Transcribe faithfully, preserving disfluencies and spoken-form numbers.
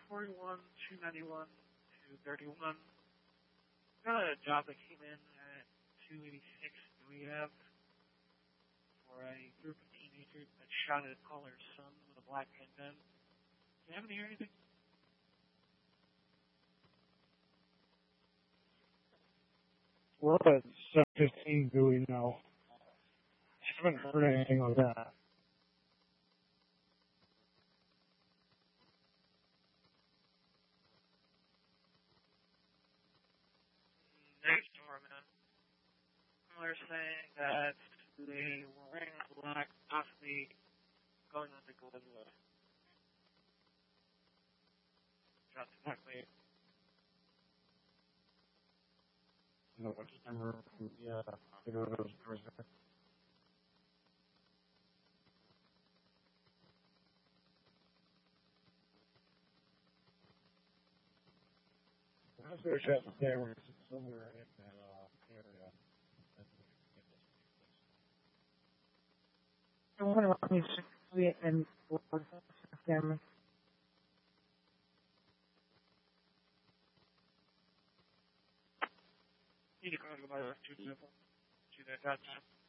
forty-one, two ninety-one, two thirty-one. Got a job that came in at two eighty-six Dewey Ave for a group of teenagers that shot at a caller's son with a black handgun. Do you happen to hear anything? We're at seven fifteen Dewey now. I haven't heard anything like that. Next door, man. They're saying that they were wearing black, possibly going into Glenwood. That's exactly. No, I just never, yeah, I know those cars there. I was going to check the cameras somewhere in that uh, area. I wonder why we should and for them. You need to go by the two simple. See that, that time.